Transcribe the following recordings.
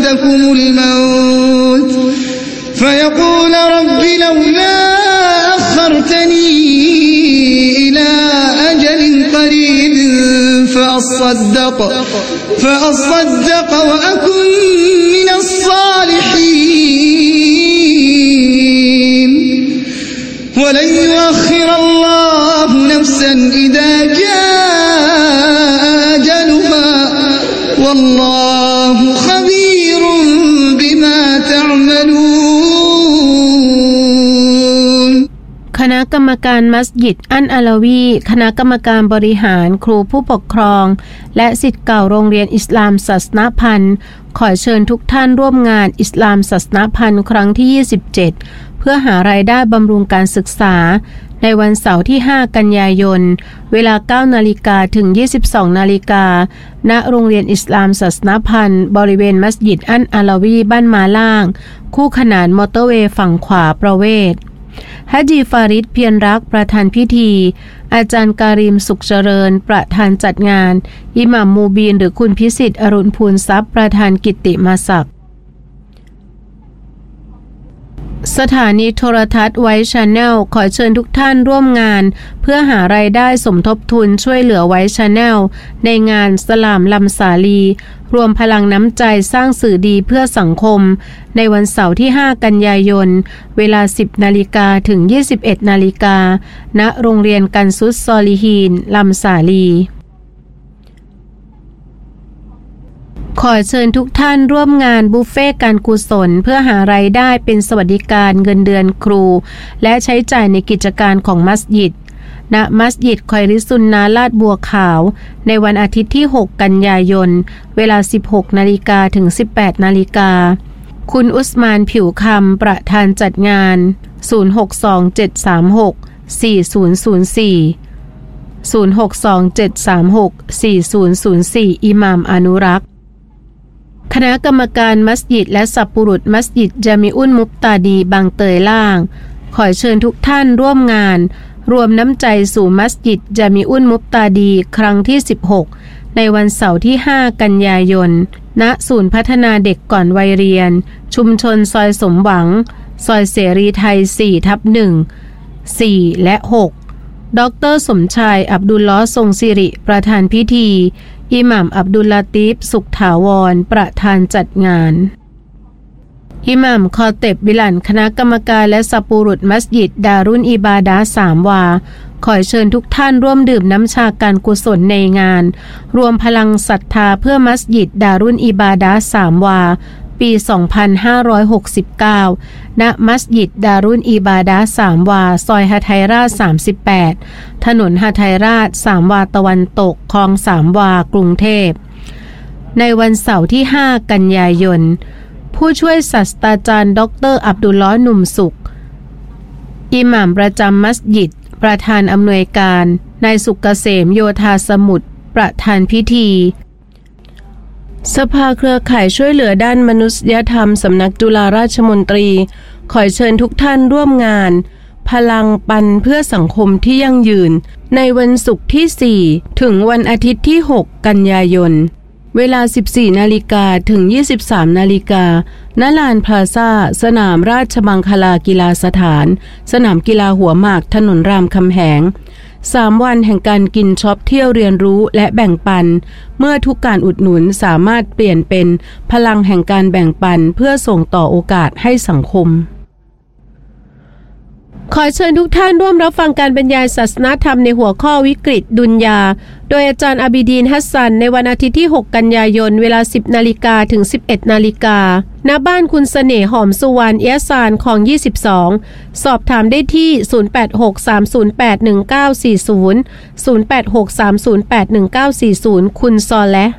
أحدكم الموت فيقول رب لولا أخرتني إلى أجل قريب فأصدق وأكن من الصالحين ولن يؤخر الله نفسا إذا جاء أجلها والله خبير بما تعملون คณะกรรมการมัสยิดอันอาลาวีคณะกรรมการบริหารครูผู้ปกครองและศิษย์เก่าโรงเรียนอิสลามศาสนพันธ์ขอเชิญทุกท่านร่วมงานอิสลามศาสนพันธ์ครั้งที่27เพื่อหารายได้บำรุงการศึกษาในวันเสาร์ที่5กันยายนเวลา 9 นาฬิกาถึง 22 นาฬิกาณโรงเรียนอิสลามศาสนพันธ์บริเวณมัสยิดอันอาลาวีบ้านมาล่างคู่ขนานมอเตอร์เวย์ฝั่งขวาประเวศฮะจีฟาริดเพียรรักประธานพิธีอาจารย์การิมสุขเจริญประธานจัดงานอิหม่ามมูบีนหรือคุณพิสิทธิ์อรุณพูนทรัพย์ประธานกิตติมศักดิ์สถานีโทรทัศน์ไวท์ชาแนลขอเชิญทุกท่านร่วมงานเพื่อหารายได้สมทบทุนช่วยเหลือไวท์ชาแนลในงานสลามลำสาลีรวมพลังน้ำใจสร้างสื่อดีเพื่อสังคมในวันเสาร์ที่5กันยายนเวลา 10 นาฬิกาถึง 21 นาฬิกาณโรงเรียนกันซุสซอลิฮีนลำสาลีขอเชิญทุกท่านร่วมงานบุฟเฟ่การกุศลเพื่อหารายได้เป็นสวัสดิการเงินเดือนครูและใช้จ่ายในกิจการของมัสยิดณมัสยิดคอยริซุนนาลาดบัวขาวในวันอาทิตย์ที่6กันยายนเวลา 16 นาฬิกาถึง 18 นาฬิกาคุณอุสมานผิวคำประธานจัดงาน0627364004 อิหม่ามอนุรักษ์คณะกรรมการมัสยิดและสัพปุรุษมัสยิดจามิอุลมุบตาดีบางเตยล่างขอเชิญทุกท่านร่วมงานรวมน้ำใจสู่มัสยิดจามิอุลมุบตาดีครั้งที่16ในวันเสาร์ที่5กันยายนณศูนย์พัฒนาเด็กก่อนวัยเรียนชุมชนซอยสมหวังซอยเสรีไทย 4/1 4 และ 6ดร.สมชายอับดุลลอฮ์ทรงสิริประธานพิธีอิหม่ามอับดุลลาตีฟสุขถาวรประธานจัดงานอิหม่ามคอเต็บบิลันคณะกรรมการและสัพปุรุษมัสยิดดารุนอิบาดะห์3วาขอเชิญทุกท่านร่วมดื่มน้ำชาการกุศลในงานรวมพลังศรัทธาเพื่อมัสยิดดารุนอิบาดะห์3วาปี 2569 ณ มัสยิดดารุนอิบาดะห์3วาซอยหะไทยราช38ถนนหะไทยราช3วาตะวันตกคลอง3วากรุงเทพในวันเสาร์ที่5กันยายนผู้ช่วยศาสตราจารย์ดร.อับดุลลอฮ์หนุ่มสุขอิหม่ามประจำมัสยิดประธานอำนวยการนายสุกเกษมโยธาสมุทรประธานพิธีสภาเครือข่ายช่วยเหลือด้านมนุษยธรรมสำนักจุฬาราชมนตรีขอเชิญทุกท่านร่วมงานพลังปันเพื่อสังคมที่ยั่งยืนในวันศุกร์ที่4ถึงวันอาทิตย์ที่6กันยายนเวลา 14 นาฬิกาถึง 23 นาฬิกาณลานพลาซ่าสนามราชมังคลากีฬาสถานสนามกีฬาหัวหมากถนนรามคำแหง3 วันแห่งการกินช็อปเที่ยวเรียนรู้และแบ่งปันเมื่อทุกการอุดหนุนสามารถเปลี่ยนเป็นพลังแห่งการแบ่งปันเพื่อส่งต่อโอกาสให้สังคมขอเชิญทุกท่านร่วมรับฟังการบรรยายศาสนธรรมในหัวข้อวิกฤตดุนยาโดยอาจารย์อาบิดีนฮัสซันในวันอาทิตย์ที่6กันยายนเวลา 10 นาฬิกาถึง 11 นาฬิกาณบ้านคุณเสน่ห์หอมสุวรรณเอียซานคลอง22สอบถามได้ที่0863081940 0863081940คุณซอและ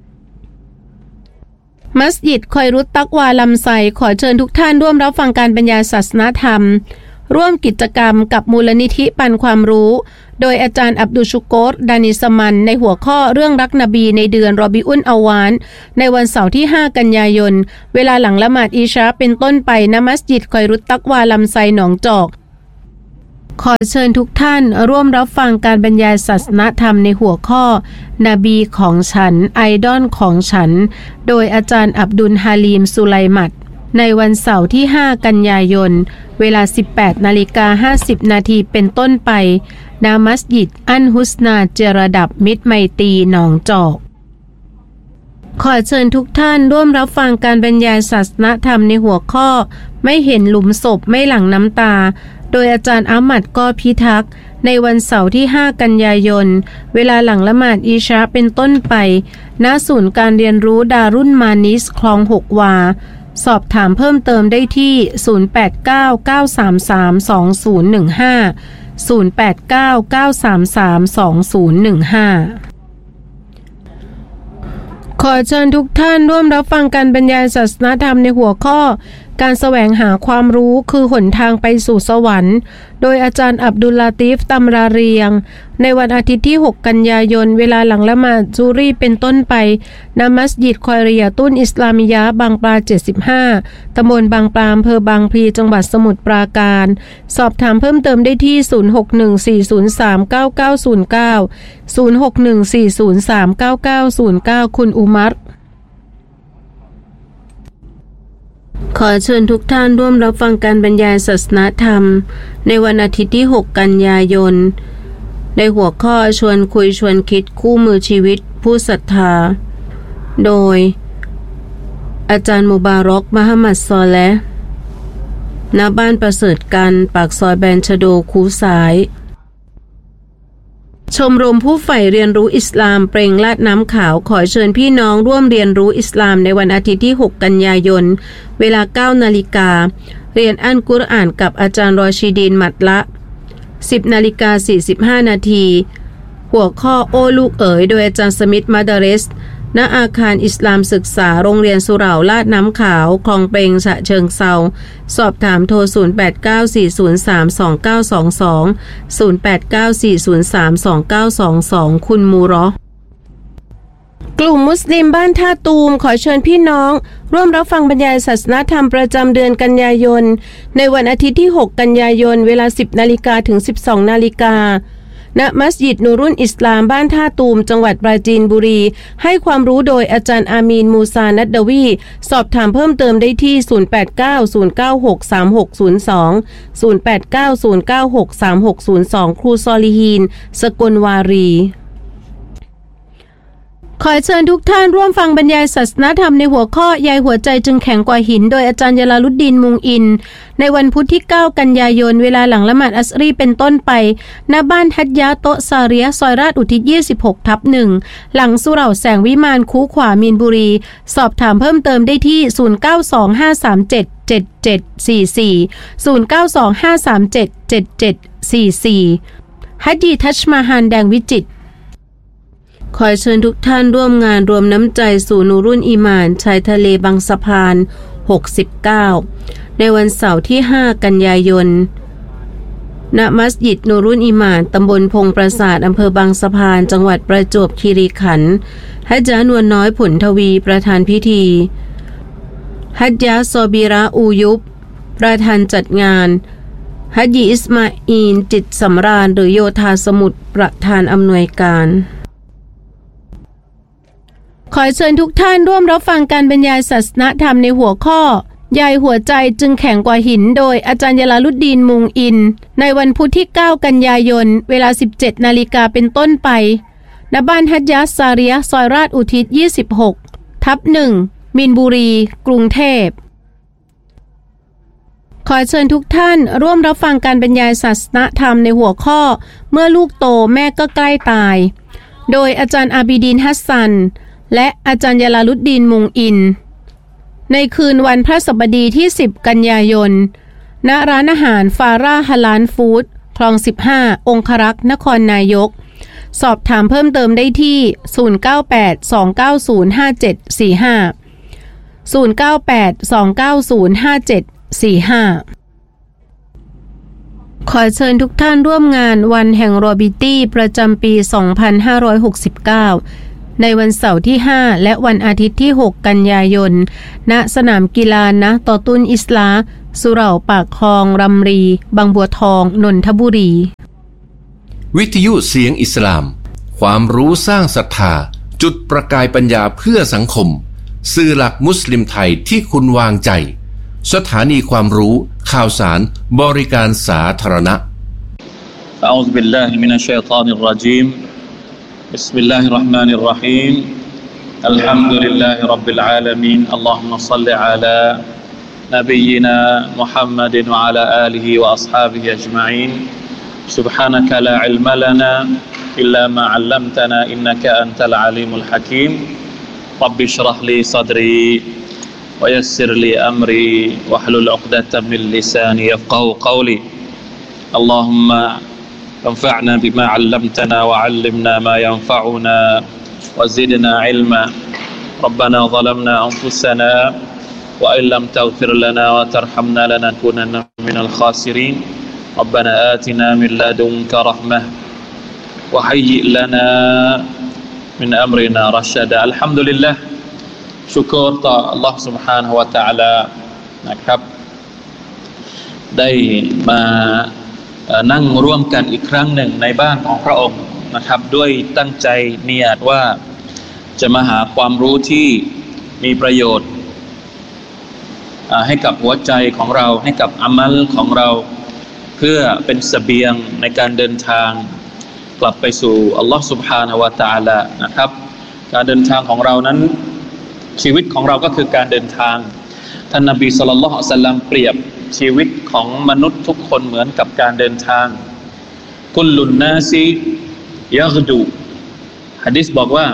มัสยิดคอยรุตตักวาลำไซขอเชิญทุกท่านร่วมรับฟังการบรรยายศาสนธรรมร่วมกิจกรรมกับมูลนิธิปันความรู้โดยอาจารย์อับดุลชุโกรดานิสมันในหัวข้อเรื่องรักนบีในเดือนรอบิอุลอาวานในวันเสาร์ที่5กันยายนเวลาหลังละหมาดอิชาเป็นต้นไปณมัสยิดคอยรุตตักวาลำไซหนองจอกขอเชิญทุกท่านร่วมรับฟังการบรรยายศาสนธรรมในหัวข้อนบีของฉันไอดอลของฉันโดยอาจารย์อับดุลฮาลีมสุไลมัดในวันเสาร์ที่5กันยายนเวลา 18:50 นาทีเป็นต้นไปณมัสยิดอันฮุสนาเจรดับมิตรไมตรีหนองจอกขอเชิญทุกท่านร่วมรับฟังการบรรยายศาสนธรรมในหัวข้อไม่เห็นหลุมศพไม่หลั่งน้ำตาโดยอาจารย์อามัดกอพิทักษ์ในวันเสาร์ที่5กันยายนเวลาหลังละหมาดอิชาเป็นต้นไปณศูนย์การเรียนรู้ดารุนมานิสคลอง6วาสอบถามเพิ่มเติมได้ที่0899332015 ขอเชิญทุกท่านร่วมรับฟังการบรรยายศาสนธรรมในหัวข้อการแสวงหาความรู้คือหนทางไปสู่สวรรค์โดยอาจารย์อับดุลลาตีฟตัมราเรียงในวันอาทิตย์ที่6กันยายนเวลาหลังละหมาดซูรีเป็นต้นไปณมัสยิดคอยริยาตุนอิสลามิยะห์บางปลา75ตำบลบางปลาอำเภอบางพลีจังหวัดสมุทรปราการสอบถามเพิ่มเติมได้ที่0614039909 คุณอุมัรขอเชิญทุกท่านร่วมรับฟังการบรรยายศาสนธรรมในวันอาทิตย์ที่6กันยายนในหัวข้อชวนคุยชวนคิดคู่มือชีวิตผู้ศรัทธาโดยอาจารย์มุบารอกมหมัดซอเลห์ณบ้านประเสริฐกันปากซอยแบนชโดคูสายชมรมผู้ใฝ่เรียนรู้อิสลามเปล่งลาดน้ำขาวขอเชิญพี่น้องร่วมเรียนรู้อิสลามในวันอาทิตย์ที่6กันยายนเวลา 9 นาฬิกาเรียนอัลกุรอานกับอาจารย์รอชิดีนมัดละ 10:45 นาทีหัวข้อโอ้ลูกเอ๋ยโดยอาจารย์สมิธมาดาเรสณอาคารอิสลามศึกษาโรงเรียนสุเหร่าลาดน้ำขาวคลองเปงฉะเชิงเซาสอบถามโทร0894032922 0894032922 คุณมูรอกลุ่มมุสลิมบ้านท่าตูมขอเชิญพี่น้องร่วมรับฟังบรรยายศาสนธรรมประจำเดือนกันยายนในวันอาทิตย์ที่6กันยายนเวลา 10 นาฬิกาถึง 12 นาฬิกาณมัสยิดนูรุนอิสลามบ้านท่าตูมจังหวัดปราจีนบุรีให้ความรู้โดยอาจารย์อามีนมูซานัดดวีสอบถามเพิ่มเติมได้ที่0890963602 0890963602 ครูซอลิฮีนสกลวารีขอเชิญทุกท่านร่วมฟังบรรยายศาสนธรรมในหัวข้อยายหัวใจจึงแข็งกว่าหินโดยอาจารย์ยาลาลุดดีนมุงอินในวันพุธที่9กันยายนเวลาหลังละหมาดอัสรีเป็นต้นไปณบ้านฮัจญะโตะซาเรียซอยราชอุทิศ 26/1 หลังสุเหร่าแสงวิมานคูขวามีนบุรีสอบถามเพิ่มเติมได้ที่0925377744 ฮัจญีทัชมาฮานแดงวิจิตรขอเชิญทุกท่านร่วมงานรวมน้ำใจสู่นูรุนอีมานชายทะเลบางสะพาน69ในวันเสาร์ที่5กันยายนณมัสยิดนูรุนอีมานตำบลพงปราสาทอำเภอบางสะพานจังหวัดประจวบคีรีขันธ์ฮัจญะนวลน้อยผลทวีประธานพิธีฮัจญะซอบีระอูยุบประธานจัดงานฮัจญีอิสมาอีนจิตสำราญหรือโยธาสมุทรประธานอำนวยการขอเชิญทุกท่านร่วมรับฟังการบรรยายศาสนธรรมในหัวข้อยายหัวใจจึงแข็งกว่าหินโดยอาจารย์ยาลาลุดดีนมุงอินในวันพุธที่9กันยายนเวลา 17 นาฬิกาเป็นต้นไปณบ้านฮัจญะซาเรียซอยราชอุทิศ 26/1 มีนบุรีกรุงเทพขอเชิญทุกท่านร่วมรับฟังการบรรยายศาสนธรรมในหัวข้อเมื่อลูกโตแม่ก็ใกล้ตายโดยอาจารย์อาบิดีนฮัสซันและอาจารย์ยาลาลุดดีนมุงอินในคืนวันพระศัปดีที่10กันยายนณร้านอาหารฟาร่าฮาลาลฟู้ดคลอง15องครักษ์นครนายกสอบถามเพิ่มเติมได้ที่0982905745 ขอเชิญทุกท่านร่วมงานวันแห่งโรบิตี้ประจำปี 2569 ในวันเสาร์ที่ 5 และวันอาทิตย์ที่ 6 กันยายนณสนามกีฬานะตอตุนอิสลาสุเหร่าปากคลองรำรีบางบัวทองนนทบุรีวิทยุเสียงอิสลามความรู้สร้างศรัทธาจุดประกายปัญญาเพื่อสังคมสื่อหลักมุสลิมไทยที่คุณวางใจสถานีความรู้ข่าวสารบริการสาธารณะอะอูซุบิลลาฮิมินัชชัยฏอนิรเราะญีมบิสมิลลาฮิรเราะห์มานิรเราะฮีมอัลฮัมดุลิลลาฮิร็อบบิลอาลามีนอัลลอฮุมมะศ็อลลิอะลานบียินามุฮัมมัดวะอะลาอาลิฮิวะอัศฮาบิฮิอัจมะอีนسبحانك لا علم لنا إلا ما علمتنا إنك أنت العليم الحكيم رب اشرح لي صدري ويسر لي أمري واحلل عقدة من لساني يفقهوا قولي اللهم انفعنا بما علمتنا وعلمنا ما ينفعنا وزدنا علما ربنا ظلمنا أنفسنا وإن لم تغفر لنا وترحمنا لنكونن من الخاسرين ربنا آتنا من لدنك رحمة وهيئ لنا من أمرنا رشدا الحمد لله ชุกรต่อ Allah سبحانه และ تعالى นะครับได้มานั่งร่วมกันอีกครั้งหนึ่งในบ้านของพระองค์นะครับด้วยตั้งใจเนียดว่าจะมาหาความรู้ที่มีประโยชน์ให้กับหัวใจของเราให้กับอามัลของเราเพื่อเป็นเสบียงในการเดินทางกลับไปสู่อัลลอฮฺ سبحانه และ تعالى นะครับการเดินทางของเรานั้นชีวิตของเราก็คือการเดินทางท่านนบีศ็อลลัลลอฮุอะลัยฮิวะซัลลัมเปรียบชีวิตของมนุษย์ทุกคนเหมือนกับการเดินทางกุลลุนนาซิยักดูหะดีษบอกว่า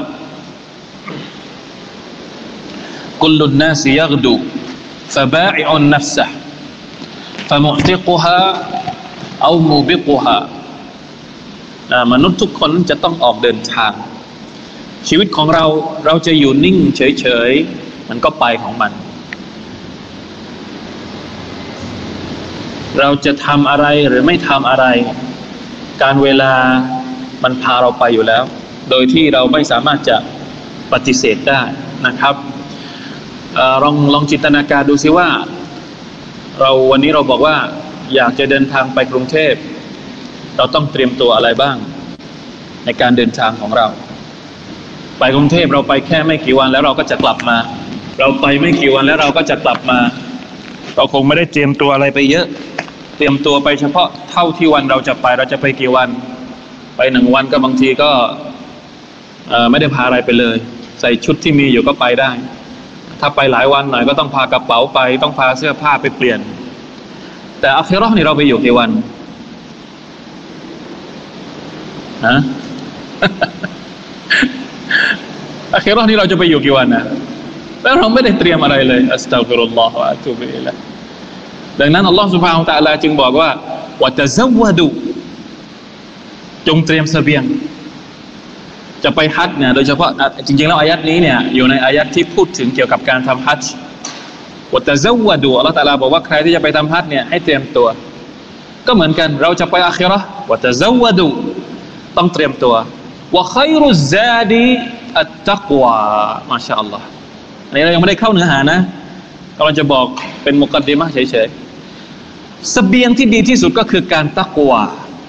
กุลลุนนาซิยักดูฟะบาอิอุนนัฟซะฮ์ฟะมุอ์ติกุฮาเอามูบิกุฮามนุษย์ทุกคนจะต้องออกเดินทางชีวิตของเราจะอยู่นิ่งเฉยๆมันก็ไปของมันเราจะทำอะไรหรือไม่ทำอะไรการเวลามันพาเราไปอยู่แล้วโดยที่เราไม่สามารถจะปฏิเสธได้นะครับลองจินตนาการดูสิว่าวันนี้เราบอกว่าอยากจะเดินทางไปกรุงเทพเราต้องเตรียมตัวอะไรบ้างในการเดินทางของเราไปกรุงเทพเราไปแค่ไม่กี่วันแล้วเราก็จะกลับมาเราไปไม่กี่วันแล้วเราก็จะกลับมาเราคงไม่ได้เตรียมตัวอะไรไปเยอะเตรียมตัวไปเฉพาะเท่าที่วันเราจะไปกี่วันไป1 วันก็บางทีก็ไม่ได้พาอะไรไปเลยใส่ชุดที่มีอยู่ก็ไปได้ถ้าไปหลายวันหน่อยก็ต้องพากระเป๋าไปต้องพาเสื้อผ้าไปเปลี่ยนแต่อาคิเราะห์นี่เราไปอยู่กี่วันฮะ อาคิเราะห์นี่เราจะไปอยู่กี่วันนะแล้วเราไม่ได้เตรียมอะไรเลยอัสตัฆฟิรุลลอฮฺวะอะตูบิอิลัยฮ์ดังนั้นอัลลอฮฺซุบฮานะฮูวะตะอาลาจึงบอกว่าวะตะซัววะดูจงเตรียมเสบียงจะไปฮัจญ์เนี่ยโดยเฉพาะจริงๆแล้วอายัดนี้เนี่ยอยู่ในอายัดที่พูดถึงเกี่ยวกับการทำฮัจญ์วะตะซัววะดูอัลเลาะห์ตะอาลาบอกว่าใครที่จะไปทำฮัจญ์เนี่ยให้เตรียมตัวก็เหมือนกันเราจะไปอาคิเราะห์วะตะซัววะดูต้องเตรียมตัววะค็อยรุซซาดีอัตตักวามาชาอัลลอฮ์อันนี้เรายังไม่ได้เข้าเนื้อหานะกำลังจะบอกเป็นมุกัดดิมะห์เฉยๆเสบียงที่ดีที่สุดก็คือการตักวา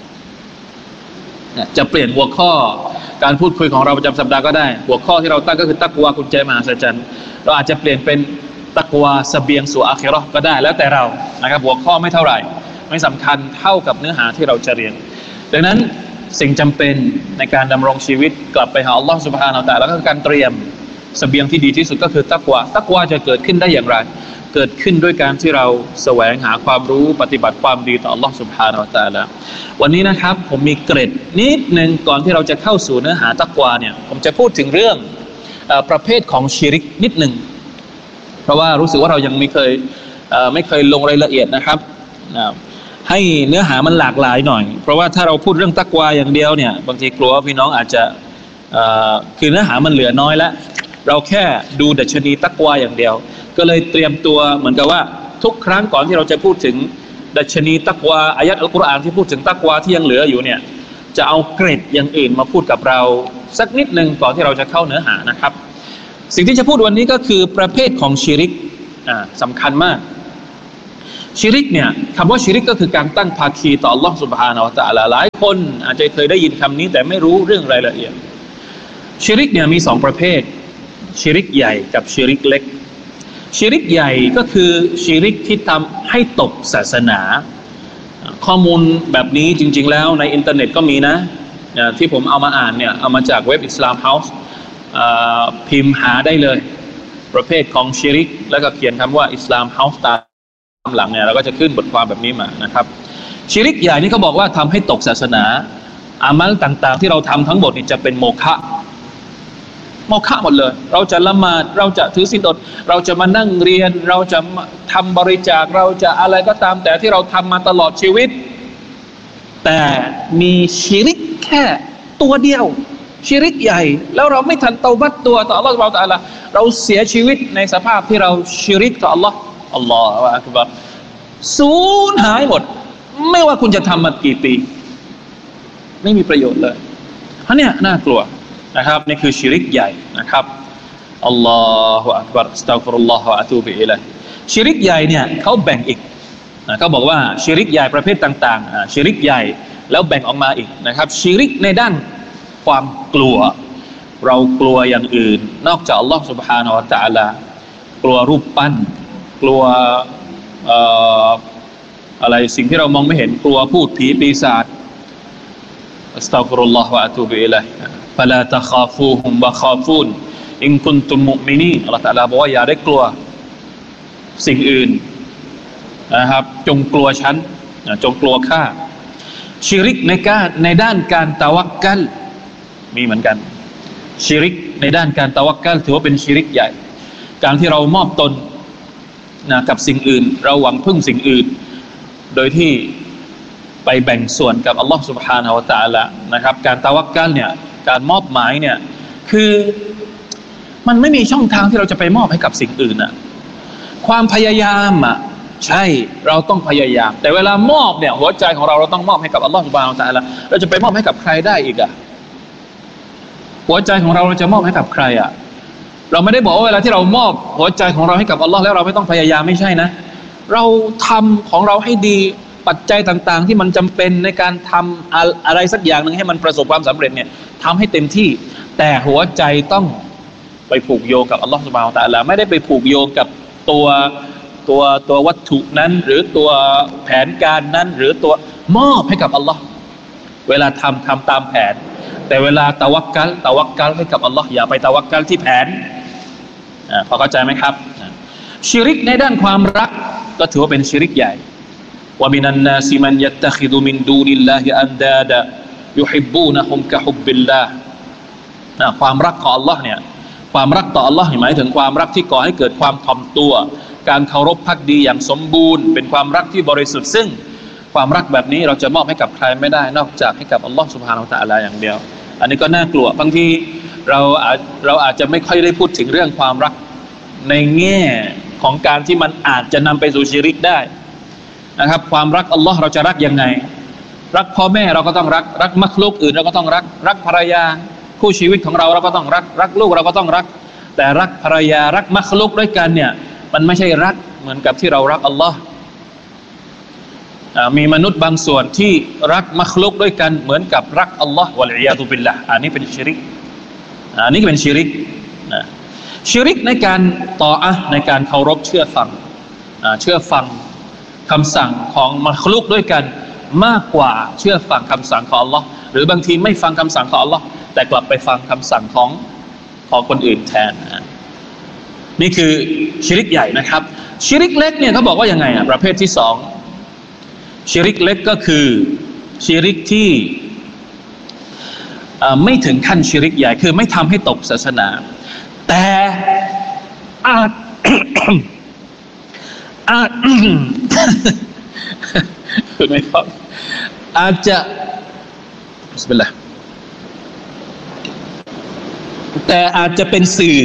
จะเปลี่ยนหัวข้อการพูดคุยของเราประจำสัปดาห์ก็ได้หัวข้อที่เราตั้งก็คือตักวากุญแจมหาศาลเราอาจจะเปลี่ยนเป็นตักวาเสบียงสู่อาคิเราะห์ก็ได้แล้วแต่เรานะครับหัวข้อไม่เท่าไหร่ไม่สำคัญเท่ากับเนื้อหาที่เราจะเรียนดังนั้นสิ่งจำเป็นในการดำรงชีวิตกลับไปหาอัลลอฮฺซุบฮานะฮูวะตะอาลาก็คือการเตรียมเสบียงที่ดีที่สุดก็คือตักวาจะเกิดขึ้นได้อย่างไรเกิดขึ้นด้วยการที่เราแสวงหาความรู้ปฏิบัติความดีต่ออัลลอฮฺซุบฮานะฮูวะตะอาลาวันนี้นะครับผมมีเกร็ดนิดนึงก่อนที่เราจะเข้าสู่เนื้อหาตักวาเนี่ยผมจะพูดถึงเรื่องประเภทของชิริกนิดนึงเพราะว่ารู้สึกว่าเรายังไม่เคยลงรายละเอียดนะครับให้เนื้อหามันหลากหลายหน่อยเพราะว่าถ้าเราพูดเรื่องตักวาอย่างเดียวเนี่ยบางทีกลัวว่าพี่น้องอาจจะคือเนื้อหามันเหลือน้อยแล้วเราแค่ดูดัชนีตักวาอย่างเดียวก็เลยเตรียมตัวเหมือนกับว่าทุกครั้งก่อนที่เราจะพูดถึงดัชนีตักวาอายะห์อัลกุรอานที่พูดถึงตักวาที่ยังเหลืออยู่เนี่ยจะเอาเกร็ดอย่างอื่นมาพูดกับเราสักนิดนึงก่อนที่เราจะเข้าเนื้อหานะครับสิ่งที่จะพูดวันนี้ก็คือประเภทของชิริกสำคัญมากชิริกเนี่ยคำว่าชิริกก็คือการตั้งภาคีต่อ Allah Subhanahu Wa Taala หลายคนอาจจะเคยได้ยินคำนี้แต่ไม่รู้เรื่องรายละเอียดชิริกเนี่ยมี2ประเภทชิริกใหญ่กับชิริกเล็กชิริกใหญ่ก็คือชิริกที่ทำให้ตกศาสนาข้อมูลแบบนี้จริงๆแล้วในอินเทอร์เน็ตก็มีนะที่ผมเอามาอ่านเนี่ยเอามาจากเว็บ Islam House พิมพ์หาได้เลยประเภทของชิริกแล้วก็เขียนคำว่า Islam House ตามหลังเนี่ยเราก็จะขึ้นบทความแบบนี้มานะครับชิริกใหญ่นี่เขาบอกว่าทำให้ตกศาสนาอามัลต่างๆที่เราทำทั้งหมดนี่จะเป็นโมฆะหมดเลยเราจะละหมาดเราจะถือศีลอดเราจะมานั่งเรียนเราจะทำบริจาคเราจะอะไรก็ตามแต่ที่เราทำมาตลอดชีวิตแต่มีชิริกแค่ตัวเดียวชิริกใหญ่แล้วเราไม่ทันเตาบัตตัวต่อ Allah Subhanahu Wa Taala เราเสียชีวิตในสภาพที่เราชิริกต่อ Allah อัลลอฮฺอักบัรสูญหายหมดไม่ว่าคุณจะทำมากี่ปีไม่มีประโยชน์เลยเพราะเนี่ยน่ากลัวนะครับนี่คือชิริกใหญ่นะครับอัลลอฮฺอักบัรอัสตัฆฟิรุลลอฮฺวะอะตูบิอิลัยฮิชิริกใหญ่เนี่ยเขาแบ่งอีกเขาบอกว่าชิริกใหญ่ประเภทต่างๆชิริกใหญ่แล้วแบ่งออกมาอีกนะครับชิริกในด้านความกลัวเรากลัวอย่างอื่นนอกจากอัลลอฮฺ سبحانه และ تعالى กลัวรูปปั้นกลัวอะไรสิ่งที่เรามองไม่เห็นกลัวพูดผีปีศาจอัสตัฆฟิรุลลอฮฺวะอะตูบิอิลัยฮิฟะลาตะคาฟูฮุมวะคาฟูนอินกุนตุมมุอ์มินีนอัลลอฮฺ تعالى บอกว่าอย่าได้กลัวสิ่งอื่นนะครับจงกลัวฉันจงกลัวข้าชิริกในด้านการตะวักกัลมีเหมือนกันชิริกในด้านการตะวักกัลถือว่าเป็นชิริกใหญ่การที่เรามอบตนกับสิ่งอื่นเราหวังพึ่งสิ่งอื่นโดยที่ไปแบ่งส่วนกับอัลลอฮฺ سبحانه และ تعالى นะครับการตะวักกัลเนี่ยการมอบหมายเนี่ยคือมันไม่มีช่องทางที่เราจะไปมอบให้กับสิ่งอื่นความพยายามใช่เราต้องพยายามแต่เวลามอบเนี่ยหัวใจของเราต้องมอบให้กับอัลลอฮฺ سبحانه และ تعالى เราจะไปมอบให้กับใครได้อีกหัวใจของเราจะมอบให้กับใครเราไม่ได้บอกว่าเวลาที่เรามอบหัวใจของเราให้กับอัลลอฮ์แล้วเราไม่ต้องพยายามไม่ใช่นะเราทำของเราให้ดีปัจจัยต่างๆที่มันจำเป็นในการทำอะไรสักอย่างนึงให้มันประสบความสำเร็จเนี่ยทำให้เต็มที่แต่หัวใจต้องไปผูกโยงกับอัลลอฮ์ซุบฮานะฮูวะตะอาลาไม่ได้ไปผูกโยงกับตัววัตถุนั้นหรือตัวแผนการนั้นหรือตัวมอบให้กับอัลลอฮ์เวลาทำตามแผนแต่เวลาตะวักกัลให้กับอัลลอฮ์อย่าไปตะวักกัลที่แผนพอเข้าใจไหมครับชิริกในด้านความรักก็ถือว่าเป็นชิริกใหญ่ว่ามินันนาซิมันยัตตะคิดุมินดูนิลลาฮิอันดาดะยุฮิบบูนะฮุมกะฮุบบิลลาห์ความรักของอัลลอฮ์เนี่ยความรักต่ออัลลอฮ์หมายถึงความรักที่ก่อให้เกิดความถ่อมตัวการเคารพภักดีอย่างสมบูรณ์เป็นความรักที่บริสุทธิ์ซึ่งความรักแบบนี้เราจะมอบให้กับใครไม่ได้นอกจากให้กับอัลลอฮ์ซุบฮานะฮูวะตะอาลาอย่างเดียวอันนี้ก็น่ากลัวบางทีเราอาจจะไม่ค่อยได้พูดถึงเรื่องความรักในแง่ของการที่มันอาจจะนำไปสู่ชิริกได้นะครับความรักอัลลอฮ์เราจะรักยังไงรักพ่อแม่เราก็ต้องรักมักลุกอื่นเราก็ต้องรักภรรยาคู่ชีวิตของเราก็ต้องรักลูกเราก็ต้องรักแต่รักภรรยารักมักลุกด้วยกันเนี่ยมันไม่ใช่รักเหมือนกับที่เรารักอัลลอฮ์มีมนุษย์บางส่วนที่รักมักลุกด้วยกันเหมือนกับรักอัลลอฮ์วะลัยยาตุบิลลาห์อันนี้เป็นชิริกอันนี้เป็นชิริกชิริกในการต่อในการเคารพเชื่อฟังคำสั่งของมักลุกด้วยกันมากกว่าเชื่อฟังคำสั่งของอัลลอฮ์หรือบางทีไม่ฟังคำสั่งของอัลลอฮ์แต่กลับไปฟังคำสั่งของคนอื่นแทนนี่คือชิริกใหญ่นะครับชิริกเล็กเนี่ยเขาบอกว่ายังไงประเภทที่สองชิริกเล็กก็คือชิริกที่ไม่ถึงขั้นชิริกใหญ่คือไม่ทำให้ตกศาสนาแต่อาจ ไม่ฟังอาจจะบิสมิลลาห์แต่อาจจะเป็นสื่อ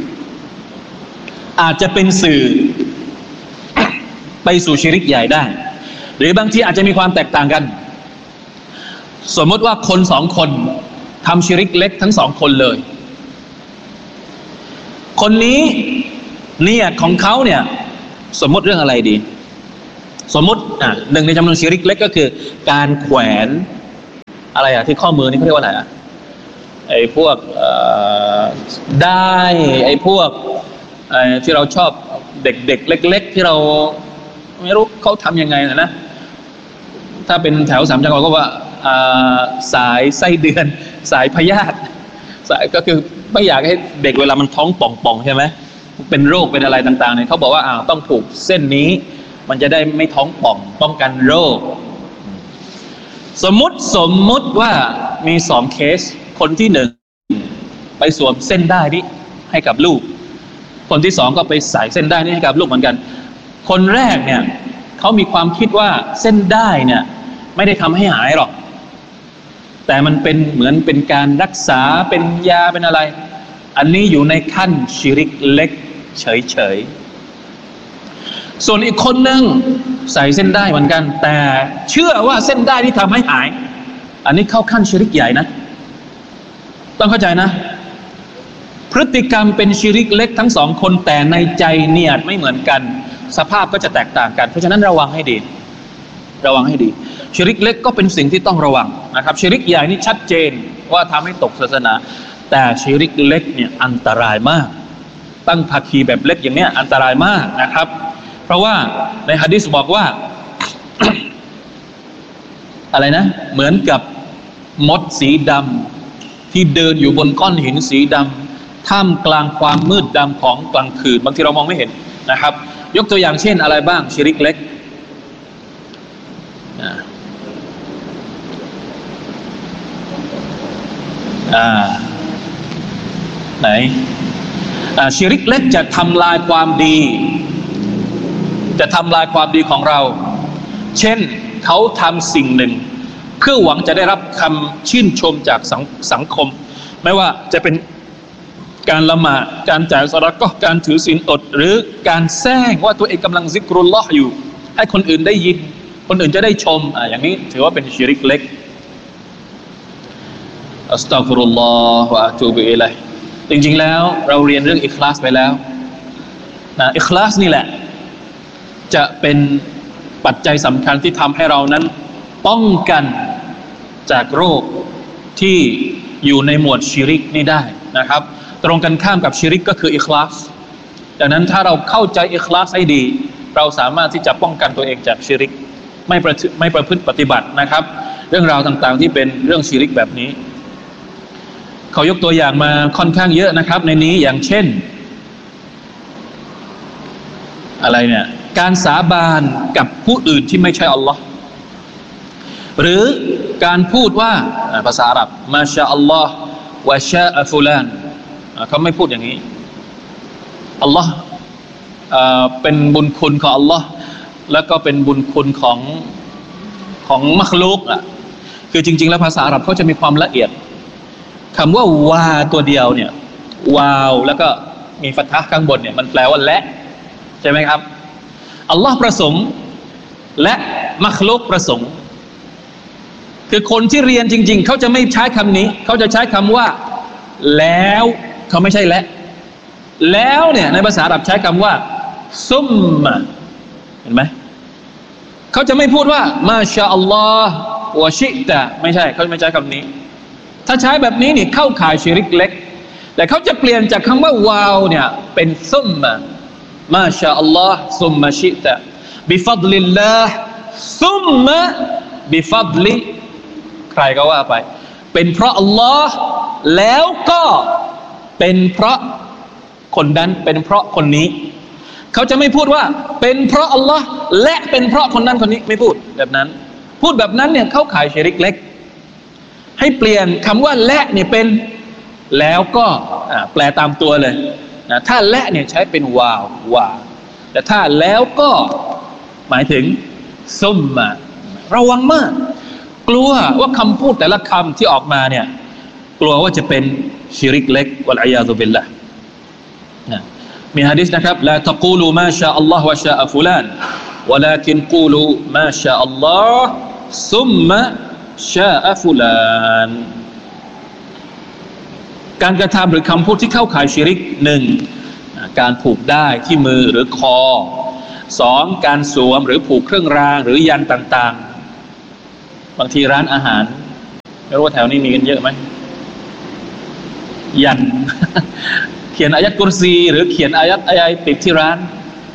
ไปสู่ชิริกใหญ่ได้หรือบางทีอาจจะมีความแตกต่างกันสมมติว่าคนสองคนทำชิริกเล็กทั้งสองคนเลยคนนี้เนียดของเขาเนี่ยสมมติเรื่องอะไรดีสมมุติหนึ่งในจำนวนชิริกเล็กก็คือการแขวนอะไรที่ข้อมือนี่เขาเรียกว่าอะไรไอ้พวกได้ไอ้พวกที่เราชอบเด็กๆเล็กๆที่เราไม่รู้เขาทำยังไงนะถ้าเป็นแถวสามจังหวัดก็ว่าสายไส้เดือนสายพยาธิสายก็คือไม่อยากให้เด็กเวลามันท้องป่องๆใช่ไหมเป็นโรคเป็นอะไรต่างๆเนี่ยเขาบอกว่าต้องผูกเส้นนี้มันจะได้ไม่ท้องป่องป้องกันโรคสมมุติว่ามี2เคสคนที่1ไปสวมเส้นได้นี้ให้กับลูกคนที่2ก็ไปใส่เส้นได้นี้ให้กับลูกเหมือนกันคนแรกเนี่ยเขามีความคิดว่าเส้นได้เนี่ยไม่ได้ทำให้หายหรอกแต่มันเป็นเหมือนเป็นการรักษาเป็นยาเป็นอะไรอันนี้อยู่ในขั้นชิริกเล็กเฉยๆส่วนอีกคนนึงใส่เส้นได้เหมือนกันแต่เชื่อว่าเส้นได้ที่ทำให้หายอันนี้เข้าขั้นชิริกใหญ่นะต้องเข้าใจนะพฤติกรรมเป็นชิริกเล็กทั้งสองคนแต่ในใจเนียดไม่เหมือนกันสภาพก็จะแตกต่างกันเพราะฉะนั้นระวังให้ดีชิริกเล็กก็เป็นสิ่งที่ต้องระวังนะครับชิริกใหญ่นี่ชัดเจนว่าทำให้ตกศาสนาแต่ชิริกเล็กเนี่ยอันตรายมากตั้งภาคีแบบเล็กอย่างเนี้ยอันตรายมากนะครับเพราะว่าในหะดีษบอกว่า อะไรนะเหมือนกับมดสีดำที่เดินอยู่บนก้อนหินสีดำท่ามกลางความมืดดำของกลางคืนบางทีเรามองไม่เห็นนะครับยกตัวอย่างเช่นอะไรบ้างชิริกเล็กไหนชิริกเล็กจะทำลายความดีของเราเช่นเขาทำสิ่งหนึ่งเพื่อหวังจะได้รับคำชื่นชมจากสังคมไม่ว่าจะเป็นการละหมาดการจ่ายซะเราะกอฮ์การถือศีลอดหรือการแซงว่าตัวเองกำลังซิกรุลลอฮ์อยู่ให้คนอื่นได้ยินคนอื่นจะได้ชมอย่างนี้ถือว่าเป็นชิริกเล็กอัสตัฆฟิรุลลอฮ์วะอะตูบิอิลัยฮิจริงๆแล้วเราเรียนเรื่องอิคลาสไปแล้วนะอิคลาสนี่แหละจะเป็นปัจจัยสำคัญที่ทำให้เรานั้นป้องกันจากโรคที่อยู่ในหมวดชิริกนี่ได้นะครับตรงกันข้ามกับชิริกก็คืออิคลาสดังนั้นถ้าเราเข้าใจอิคลาสให้ดีเราสามารถที่จะป้องกันตัวเองจากชิริกไม่ประพฤติปฏิบัตินะครับเรื่องราวต่างๆที่เป็นเรื่องชิริกแบบนี้เขายกตัวอย่างมาค่อนข้างเยอะนะครับในนี้อย่างเช่นอะไรเนี่ยการสาบานกับผู้อื่นที่ไม่ใช่อัลลอฮ์หรือการพูดว่าภาษาอาหรับมาชาอัลลอฮ์วะชาอะฟุลานเขาไม่พูดอย่างนี้อัลลอฮ์เป็นบุญคุณของอัลลอฮ์แล้วก็เป็นบุญคุณของมัคลุกคือจริงๆแล้วภาษาอาหรับเขาจะมีความละเอียดคำว่าวาตัวเดียวเนี่ยวาวแล้วก็มีฟัตฮะห์ข้างบนเนี่ยมันแปลว่าและใช่ไหมครับอัลลอฮ์ประสงค์และมัคลุกประสงค์คือคนที่เรียนจริงๆเขาจะไม่ใช้คำนี้เขาจะใช้คำว่าแล้วเขาไม่ใช่แล้วเนี่ยในภาษาอาหรับใช้คำว่าซุมมะเห็นไหมเขาจะไม่พูดว่ามาชาอัลลอฮ์วะชิตะไม่ใช่เขาไม่ใช้คำนี้ถ้าใช้แบบนี้นี่เข้าข่ายชิริกเล็กแต่เขาจะเปลี่ยนจากคำว่าวาวเนี่ยเป็นซุมมะมาชาอัลลอฮ์ซุมมะชิตะบิฟัดลิลลาห์ซุมมะบิฟัดลิใครก็ว่าไปเป็นเพราะอัลลอฮ์แล้วก็เป็นเพราะคนนั้นเป็นเพราะคนนี้เขาจะไม่พูดว่าเป็นเพราะอัลลอฮ์และเป็นเพราะคนนั้นคนนี้ไม่พูดแบบนั้นพูดแบบนั้นเนี่ยเข้าข่ายชิริกเล็กให้เปลี่ยนคำว่าและเนี่ยเป็นแล้วก็แปลตามตัวเลยนะถ้าและเนี่ยใช้เป็นวาวแต่ถ้าแล้วก็หมายถึงซุมมาระวังมากกลัวว่าคำพูดแต่ละคำที่ออกมาเนี่ยกลัวว่าจะเป็นชิริกเล็กวัลอียาซุบิลละห์มีหะดีษนะครับลาตะกูลูมาชาอัลลอฮ์วะชาอะฟุลานวะลากินกูลูมาชาอัลลอฮ์ซุมมะชาอะฟุลานการกระทำหรือคำพูดที่เข้าข่ายชิริกหนึ่งการผูกได้ที่มือหรือคอ 2การสวมหรือผูกเครื่องรางหรือยันต่างๆบางทีร้านอาหารไม่รู้ว่าแถวนี้มีกันเยอะไหมยัน เขียนอายัดกุรซีหรือเขียนอายัดอะไรติดที่ร้าน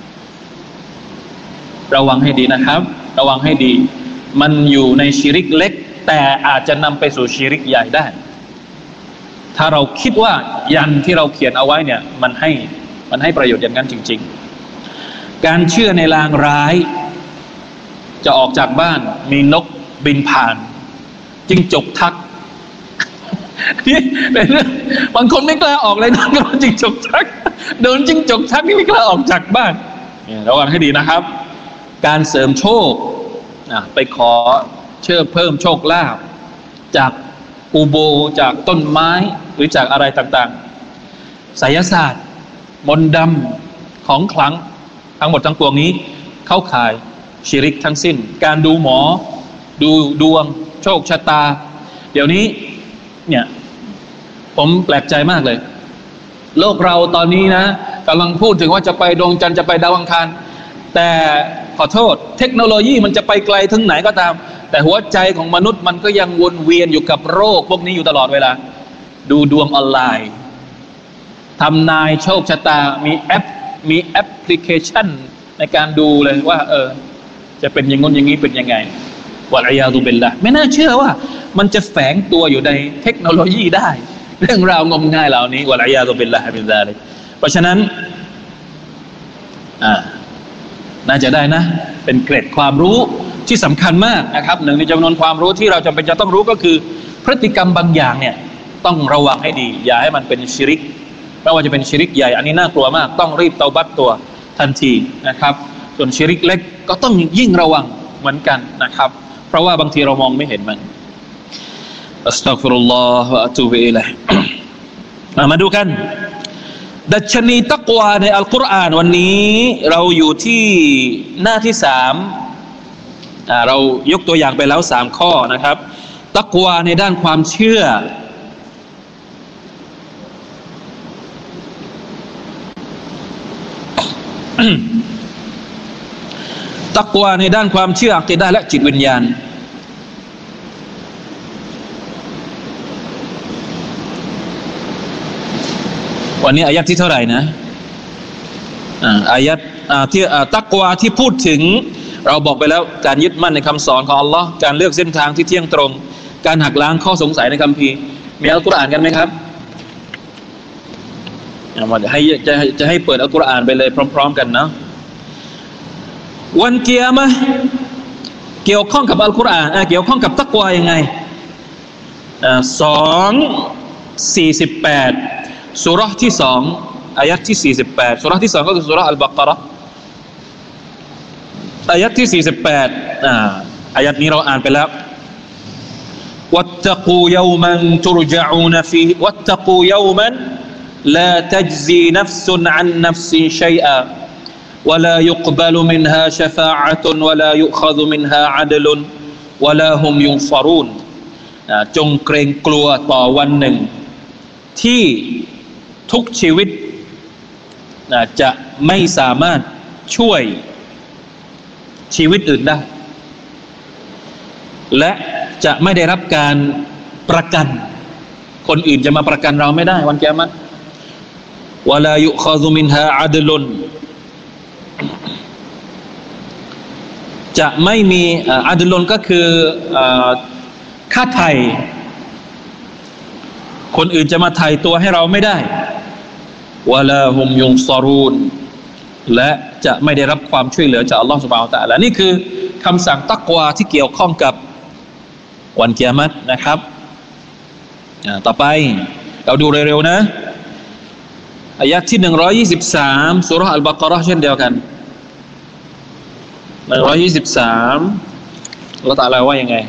ระวังให้ดีนะครับระวังให้ดีมันอยู่ในชิริกเล็กแต่อาจจะนำไปสู่ชิริกใหญ่ได้ถ้าเราคิดว่ายันที่เราเขียนเอาไว้เนี่ยมันให้ประโยชน์อย่างนั้นจริงๆการเชื่อในลางร้ายจะออกจากบ้านมีนกบินผ่านจิ้งจกทักนี่เป็นเรื่องบางคนไม่กล้าออกเลยนะโดนจิ้งจกทักโดนจิ้งจกทักนี่ไม่กล้าออกจากบ้านระวังให้ดีนะครับการเสริมโชคไปขอเพิ่มโชคลาภจากอุโบจากต้นไม้หรือจากอะไรต่างๆไสยศาสตร์มนต์ดำของขลังทั้งหมดทั้งปวงนี้เข้าข่ายชิริกทั้งสิ้นการดูหมอดูดวงโชคชะตาเดี๋ยวนี้เนี่ยผมแปลกใจมากเลยโลกเราตอนนี้นะกำลังพูดถึงว่าจะไปดวงจันทร์จะไปดาวอังคารแต่ขอโทษเทคโนโลยีมันจะไปไกลถึงไหนก็ตามแต่หัวใจของมนุษย์มันก็ยังวนเวียนอยู่กับโรคพวกนี้อยู่ตลอดเวลาดูดวงออนไลน์ทำนายโชคชะตามีแอปพลิเคชันในการดูเลยว่าจะเป็นอย่างงี้อย่างนี้เป็นยังไงวะลัยยาซุบิลละห์ไม่น่าเชื่อว่ามันจะแฝงตัวอยู่ในเทคโนโลยีได้เรื่องราวงมงายเหล่านี้วะลัยยาซุบิลละห์มินซาลิกเพราะฉะนั้นน่าจะได้นะเป็นเกร็ดความรู้ที่สำคัญมากนะครับหนึ่งในจำนวนความรู้ที่เราจำเป็นจะต้องรู้ก็คือพฤติกรรมบางอย่างเนี่ยต้องระวังให้ดีอย่าให้มันเป็นชิริกไม่ว่าจะเป็นชิริกใหญ่อันนี้น่ากลัวมากต้องรีบเตาบัตตัวทันทีนะครับส่วนชิริกเล็กก็ต้องยิ่งระวังเหมือนกันนะครับเพราะว่าบางทีเรามองไม่เห็นมันอัสตัฆฟิรุลลอฮฺวะอะตูบิอิลัยฮิมาดูกันดัชนีตักวาในอัลกุรอานวันนี้เราอยู่ที่หน้าที่3เรายกตัวอย่างไปแล้ว3ข้อนะครับตักวาในด้านความเชื่อตักวาในด้านความเชื่ออะกีดะห์และจิตวิญญาณวันนี้อายะห์ที่เท่าไหร่นะอายะห์ที่ตักวาที่พูดถึงเราบอกไปแล้วการยึดมั่นในคำสอนของอัลลอฮ์การเลือกเส้นทางที่เที่ยงตรงการหักล้างข้อสงสัยในคัมภีร์มีอัลกุรอานกันไหมครับจะให้เปิดอัลกุรอานไปเลยพร้อมๆกันเนาะวันกิยามะห์เกี่ยวข้องกับอัลกุรอานเกี่ยวข้องกับตักวายังไง2:48ซูเราะห์ที่2อายะห์ที่48ซูเราะห์ที่2ก็คือซูเราะห์อัลบะเกาะเราะห์อายะห์ที่48อายะห์นี้เราอ่านไปแล้ววัตตะกูยอมันตุรญะอูนฟีฮิวัตตะกูยอมันลาตัจซีนัฟซุนอันนัฟซิชัยอะولا يقبل منها شفاعة ولا يؤخذ منها عدل ولا هم ينصرون จงเกรงกลัวต่อวันหนึ่งที่ทุกชีวิตจะไม่สามารถช่วยชีวิตอื่นได้และจะไม่ได้รับการประกันคนอื่นจะมาประกันเราไม่ได้วันกิยามะห์วะลายุคอซุมินฮาอะดลุนจะไม่มีอะดลุนก็คือค่าไถ่คนอื่นจะมาไถ่ตัวให้เราไม่ได้วะลาฮุมยุนซอรูนและจะไม่ได้รับความช่วยเหลือจากอัลลอฮฺซุบฮานะฮูวะตะอาลานี่คือคำสั่งตักวาที่เกี่ยวข้องกับวันกิยามะห์นะครับต่อไปเราดูเร็วๆนะอายะห์ที่123ซูเราะห์อัลบะเกาะเราะห์เช่นเดียวกัน123อัลเลาะห์ตะอาลาว่ายังไง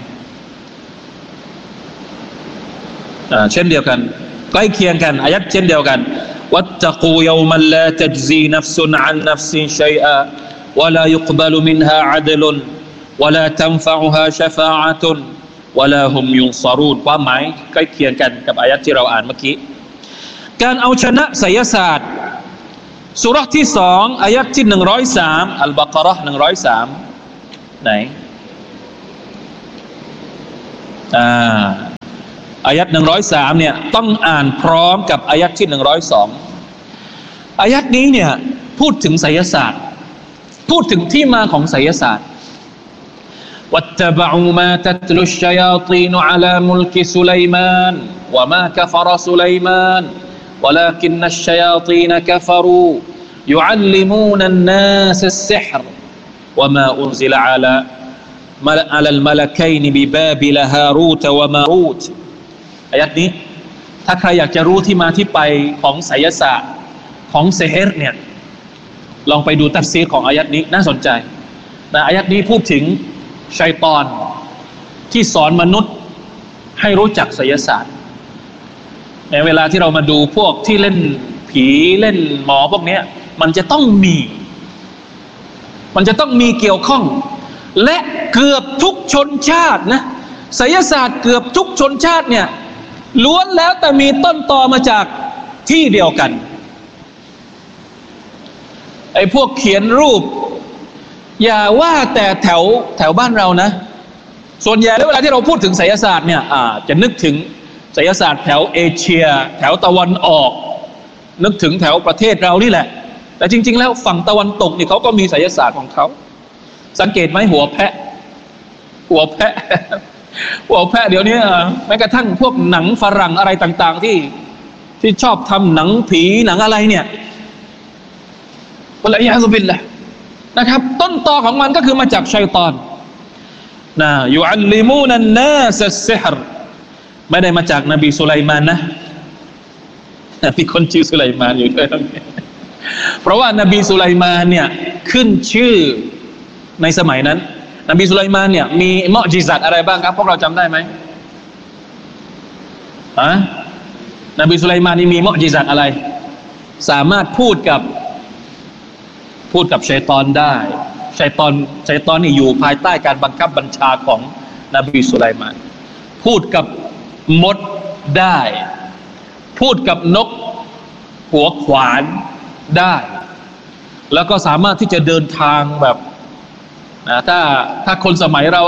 เช่นเดียวกันใกล้เคียงกันอายะห์เช่นเดียวกันวัตตะกูยอมันลาตัจซีนัฟซุนอันนัฟซิชัยอะวะลายุกบะลุมินฮาอะดลุนวะลาตันฟะอุฮาชะฟาอะตุนวะลาฮุมยุนซอรูนความหมายใกล้เคียงกันกับอายะห์ที่เราอ่านเมื่อกี้การเอาชนะไสยศาสตร์ซูเราะห์ที่2อายะห์ที่103อัลบะเกาะเราะห์103ไหนอายะห์103เนี่ยต้องอ่านพร้อมกับอายะห์ที่102อายะห์นี้เนี่ยพูดถึงไสยศาสตร์พูดถึงที่มาของไสยศาสตร์واتبعوا ما تتلو الشياطين على ملك سليمان وما كفر سليمان ولكن الشياطين كفروا يعلمون الناس السحر وما أنزل على الملكين ببابل هاروت وماروت อายัดนี้ถ้าใครอยากจะรู้ที่มาที่ไปของไสยศาสตร์ของเซฮิรเนี่ยลองไปดูตัฟซีรของอายัดนี้น่าสนใจนะอายัดนี้พูดถึงชัยฏอนที่สอนมนุษย์ให้รู้จักไสยศาสตร์ในเวลาที่เรามาดูพวกที่เล่นผีเล่นหมอพวกนี้มันจะต้องมีเกี่ยวข้องและเกือบทุกชนชาตินะไสยศาสตร์เกือบทุกชนชาติเนี่ยล้วนแล้วแต่มีต้นตอมาจากที่เดียวกันไอ้พวกเขียนรูปอย่าว่าแต่แถวบ้านเรานะส่วนใหญ่แล้วเวลาที่เราพูดถึงไสยศาสตร์เนี่ยจะนึกถึงไสยศาสตร์แถวเอเชียแถวตะวันออกนึกถึงแถวประเทศเรานี่แหละแต่จริงๆแล้วฝั่งตะวันตกนี่เขาก็มีไสยศาสตร์ของเขาสังเกตไหมหัวแพะเดี๋ยวนี้แม้กระทั่งพวกหนังฝรั่งอะไรต่างๆที่ชอบทำหนังผีหนังอะไรเนี่ยวะลัยยะซุบิลละนะครับต้นตอของมันก็คือมาจากชัยฏอนนะยุอัลลิมูนันนาสอัสซิฮรไม่ได้มาจากนบีสุไลมานนะมีคนชื่อสุไลมานอยู่ด้วยเพราะว่านบีสุไลมานเนี่ยขึ้นชื่อในสมัยนั้นนบีสุไลมานเนี่ยมีมุอ์ญิซาตอะไรบ้างครับพวกเราจำได้ไหมนบีสุไลมานนี่มีมุอ์ญิซาตอะไรสามารถพูดกับชัยฏอนได้ชัยฏอนนี่อยู่ภายใต้การบังคับบัญชาของนบีสุไลมานพูดกับมดได้พูดกับนกหัวขวานได้แล้วก็สามารถที่จะเดินทางแบบถ้าคนสมัยเรา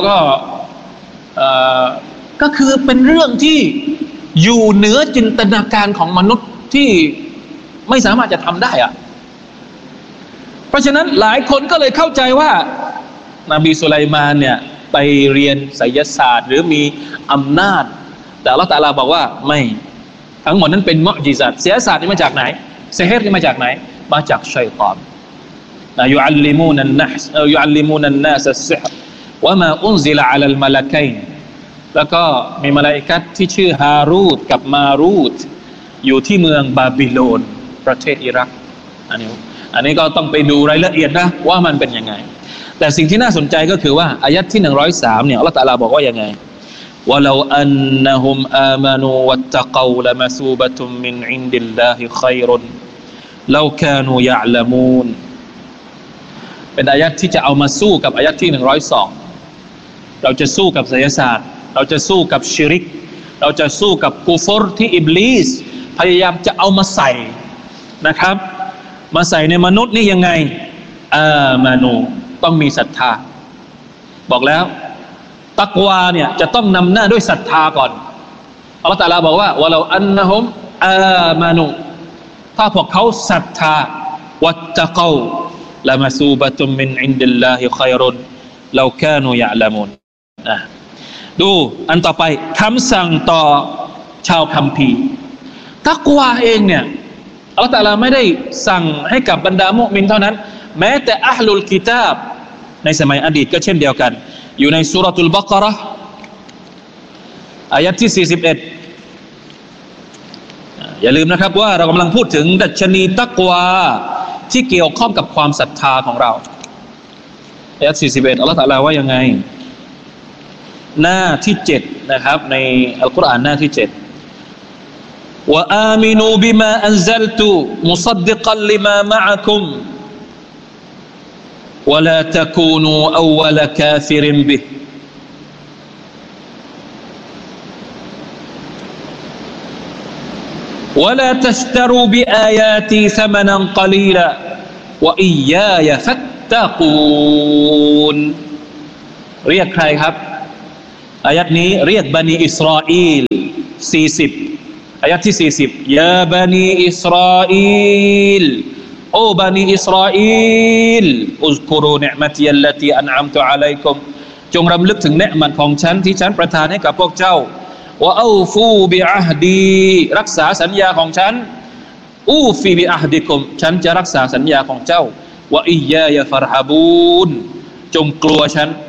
ก็คือเป็นเรื่องที่อยู่เหนือจินตนาการของมนุษย์ที่ไม่สามารถจะทำได้อะเพราะฉะนั้นหลายคนก็เลยเข้าใจว่านบีสุไลมานเนี่ยไปเรียนไสยศาสตร์หรือมีอำนาจแต่อัลเลาะห์ตะอาลาบอกว่าไม่ทั้งหมดนั้นเป็นมุอ์ญิซาตไสยศาสตร์นี่มาจากไหนซิฮิรนี่มาจากไหนมาจากชัยฏอนยุอัลลิมูนันนาสอัสซิฮรวะมาอุนซิลอะลัลมะละกัยน์แล้วก็มีมลาอิกะฮ์ที่ชื่อฮารูตกับมารูตอยู่ที่เมืองบาบิโลนประเทศอิรักอันนี้ก็ต้องไปดูรายละเอียดนะว่ามันเป็นยังไงแต่สิ่งที่น่าสนใจก็คือว่าอายะห์ที่103เนี่ยอัลเลาะห์ตะอาลาบอกว่ายังไงวะลาอันนะฮุมอามานูวัตตะกอละมะซูบะตุมมินอินดิลลาฮิค็อยรุนลากานูยะอ์ละมูนเป็นอายะห์ที่จะเอามาสู้กับอายะห์ที่102เราจะสู้กับไสยศาสตร์เราจะสู้กับชิริกเราจะสู้กับกุฟรที่อิบลีสพยายามจะเอามาใส่นะครับมาใส่ในมนุษย์นี่ยังไงอามานูต้องมีศรัทธาบอกแล้วตักวาเนี่ยจะต้องนำหน้าด้วยศรัทธาก่อนอัลเลาะห์ตะอาลาบอกว่าวะลาอันนะฮุมอามานูถ้าพวกเขาศรัทธาวัตตะกอละมะซูบะตุมมินอินดิลลาฮิค็อยรุนลากานูยะอ์ละมูนดูอันต่อไปคำสั่งต่อชาวคัมภีร์ตักวาเองเนี่ยอัลเลาะห์ตะอาลาไม่ได้สั่งให้กับบรรดามุมินเท่านั้นแม้แต่อะห์ลุลกิตาบในสมัยอดีตก็เช่นเดียวกันอยู่ในซูเราะตุลบะเกาะเราะห์อายะห์ที่41อย่าลืมนะครับว่าเรากำลังพูดถึงดัชนีตักวาที่เกี่ยวข้องกับความศรัทธาของเราอายะห์41อัลเลาะห์ตะอาลาว่ายังไงหน้าที่7นะครับในอัลกุรอานหน้าที่7وآمنوا بما أنزلت مصدقا لما معكم ولا تكونوا أول كافر به ولا تشتروا بآياتي ثمنا قليلا وإياي فاتقون เรียกใครครับอายัดนี้เรียกบันิอิสราอีล40อายัดที่40ยาบันิอิสราอีลโอ้บันิอิสราอีลอุซกุรูนิอ์มะติยัลลตีอันอัมตุอะลัยกุมจงรำลึกถึงเนืมัตของฉันที่ฉันประทานให้กับพวกเจ้าวะอูฟูบิอะฮดีรักษาสัญญาของฉันอูฟีบิอะฮดิกุมฉันจะรักษาสัญญาของเจ้าวะอิยยาฟารฮบูนจงกลัวฉัน